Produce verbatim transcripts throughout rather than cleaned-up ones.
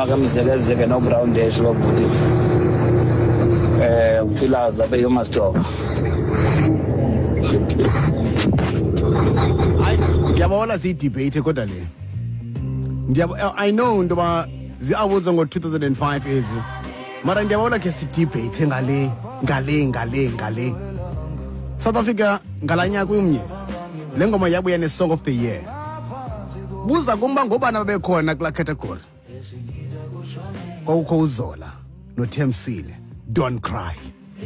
makamzekezeke no Brown Dash babuthi eh uPhilaza be yomastock. Hayi ngiyabona si debate kodwa le. Ngiyabo I know into ba zi awards ngo two thousand five ezi. Mara ngiyabona ke si debate ngale ngale ngale ngale. South Africa ngalanya kuyumnye. Lengoma yabuya ne song of the year. Buza kumba ngobana bebekhona kula category. Kwakukho uZola no Themsile, Don't Cry.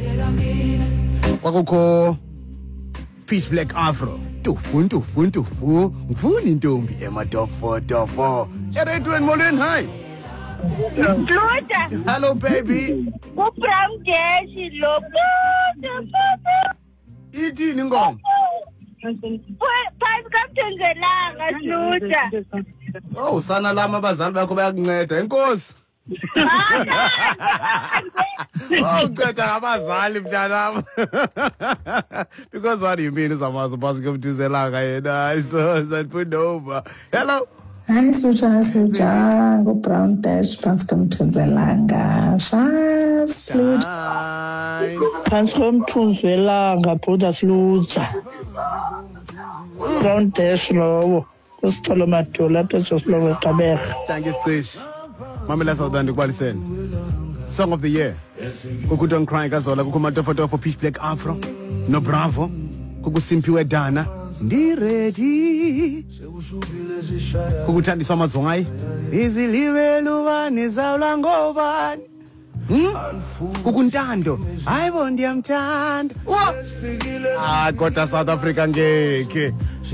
Kwakukho Pitch Black Afro, tufu tufu tufu, ngifuni intombi emadofo dofo. Eredweni molweni hi. Luta. Hello baby. Ubram Dash lo. Ithini ngoma? Phansi kamthengelanga Luta. Oh sana lama abazali bakho bayakunceda. Enkosi. Oh, ceda abazali mntanami. Because what do you mean uzamazi basi kumthizelanga yena? So that put over. Hello. Hi Suja Suja go Brown Dash phansi komthunzelanga. Sharp sleep. Phansi komthunzelanga brother Sluza. Brown Dash lowo. Kusicela madola phezulu slowe Gqeberha. Thank you Strish. Mamela Southern kubaliseni. Song of the year. Kuku Don't Cry kaZola, kuku matofo for Pitch Black Afro. No Bravo. Kuku Simphiwe Dana. Ndi ready. Kuku Thandiswa Mazwai. Iziliwe lubani zawula ngobani. Hmm? Kuku Ntando. Hayibo ndiyamthanda. Ah, kodwa South Africa ngeke.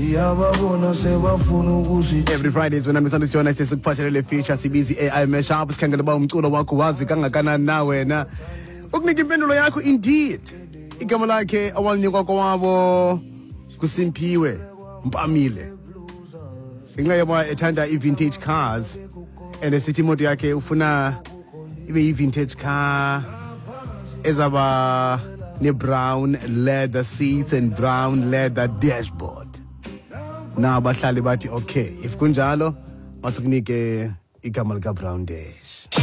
Every Friday is when I'm Sunday Jonas is kuphathelele feature sibizi A I mashup sikhangela ba umculo wakho wazi kangakanani na wena. Ukunika impendulo yakho indeed. Igama lakhe awalinikwa kwabo kuSimphiwe Mpamile. Ingayaba ethanda i-vintage cars and esithi imoto yakhe ufuna ibe i-vintage car ezaba ne brown leather seats and brown leather dashboard. Na bahlali bathi okay if kunjalo masukunike igama lika Brown Dash.